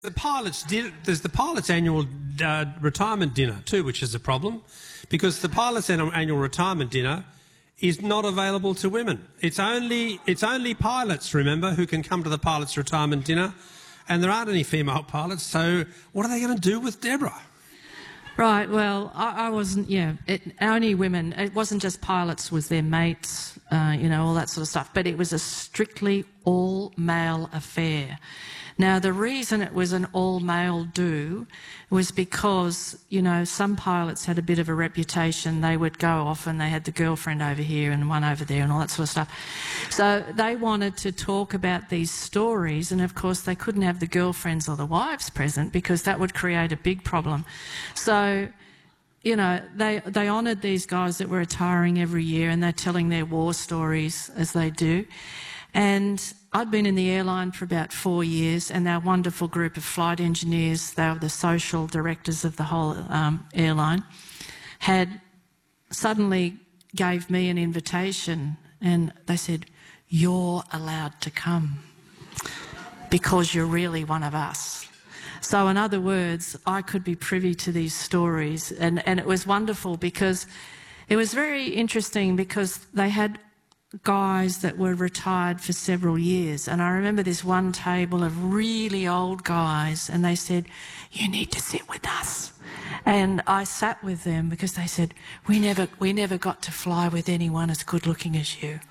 There's the pilot's annual retirement dinner too, which is a problem, because the pilot's annual retirement dinner is not available to women. It's only pilots, remember, who can come to the pilot's retirement dinner, and there aren't any female pilots. So what are they going to do with Deborah? Right, well, I wasn't, only women. It wasn't just pilots, was their mates, all that sort of stuff, but it was a strictly all-male affair. Now, the reason it was an all-male do was because, some pilots had a bit of a reputation. They would go off and they had the girlfriend over here and one over there and all that sort of stuff. So they wanted to talk about these stories, and of course they couldn't have the girlfriends or the wives present because that would create a big problem. So, they honoured these guys that were retiring every year, and they're telling their war stories as they do. And I'd been in the airline for about 4 years, and our wonderful group of flight engineers, they were the social directors of the whole airline, had suddenly gave me an invitation, and they said, "You're allowed to come because you're really one of us." So in other words, I could be privy to these stories, and it was wonderful because it was very interesting because they had guys that were retired for several years, and I remember this one table of really old guys, and they said, "You need to sit with us." And I sat with them because they said, we never got to fly with anyone as good looking as you.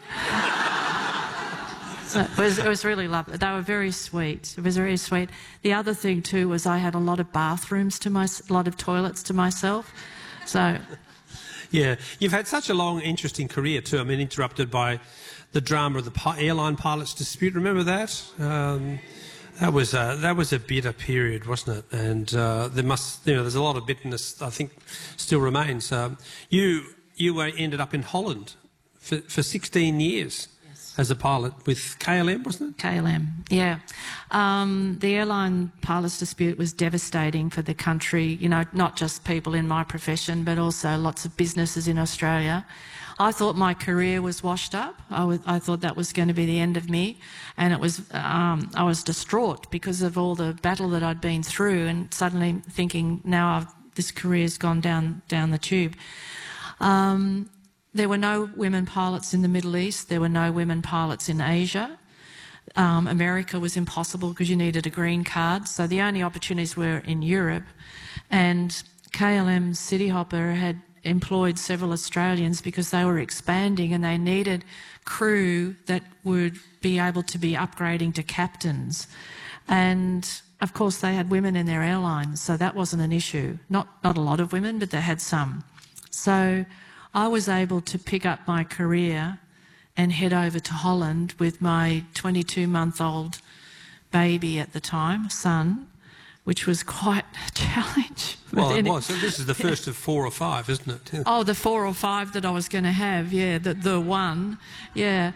So it was really lovely. They were very sweet. It was very sweet. The other thing too was I had a lot of bathrooms a lot of toilets to myself. So yeah, you've had such a long, interesting career too. I mean, interrupted by the drama of the airline pilots dispute. Remember that? That was a bitter period, wasn't it? And there's a lot of bitterness, I think, still remains. You ended up in Holland for 16 years. As a pilot with KLM, wasn't it? KLM, yeah. The airline pilots dispute was devastating for the country, not just people in my profession, but also lots of businesses in Australia. I thought my career was washed up. I thought that was going to be the end of me, and it was. I was distraught because of all the battle that I'd been through, and suddenly thinking, now this career's gone down the tube. There were no women pilots in the Middle East. There were no women pilots in Asia. America was impossible because you needed a green card. So the only opportunities were in Europe. And KLM Cityhopper had employed several Australians because they were expanding and they needed crew that would be able to be upgrading to captains. And of course they had women in their airlines, so that wasn't an issue. Not a lot of women, but they had some. So I was able to pick up my career and head over to Holland with my 22-month-old baby at the time, son, which was quite a challenge. Well, it was. So this is the first of 4 or 5, isn't it? Yeah. Oh, the 4 or 5 that I was going to have, yeah, the one, yeah.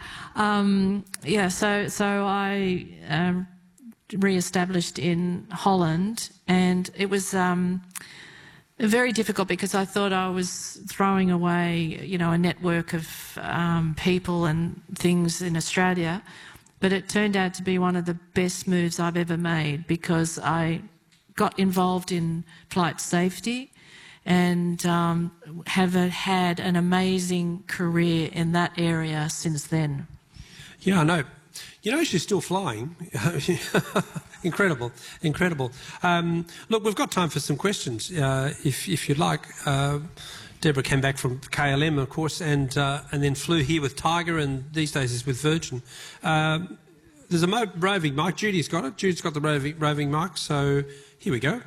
So I re-established in Holland, and it was very difficult because I thought I was throwing away, a network of people and things in Australia, but it turned out to be one of the best moves I've ever made because I got involved in flight safety and have had an amazing career in that area since then. Yeah, I know. She's still flying. Incredible, incredible. Look, we've got time for some questions, if you'd like. Deborah came back from KLM, of course, and then flew here with Tiger, and these days is with Virgin. There's a roving mic. Judy's got it. Judy's got the roving mic, so here we go.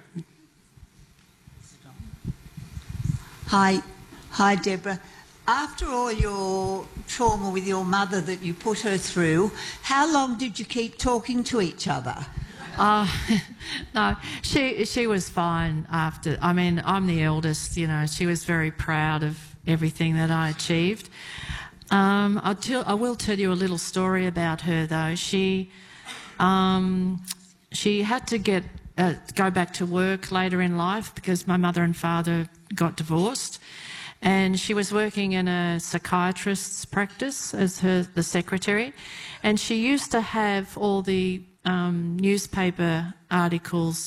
Hi, Deborah. After all your trauma with your mother that you put her through, how long did you keep talking to each other? No, she was fine after. I mean, I'm the eldest, she was very proud of everything that I achieved. I will tell you a little story about her, though. She had to go back to work later in life because my mother and father got divorced. And she was working in a psychiatrist's practice as the secretary. And she used to have all the newspaper articles